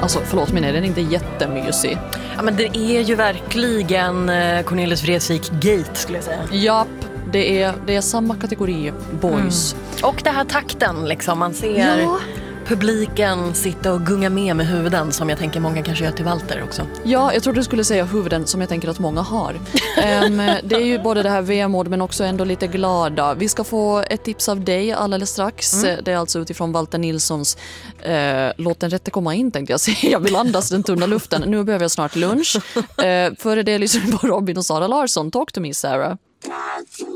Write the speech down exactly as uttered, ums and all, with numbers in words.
Alltså förlåt, men är den inte jättemysig? Ja, men det är ju verkligen Cornelis Vreeswijk Gate, skulle jag säga. Japp, det är, det är samma kategori boys. Mm. Och det här takten liksom, man ser ja. publiken sitta och gunga med med huvuden, som jag tänker många kanske gör till Walter också. Ja, jag trodde du skulle säga huvuden, som jag tänker att många har. um, det är ju både det här vemod men också ändå lite glada. Vi ska få ett tips av dig alldeles strax. Mm. Det är alltså utifrån Walter Nilssons uh, Låt den rätte komma in, tänkte jag säga. Jag vill andas den tunna luften. Nu behöver jag snart lunch. Uh, före det lyssnar på Robin och Sara Larsson. Talk to me, Sarah.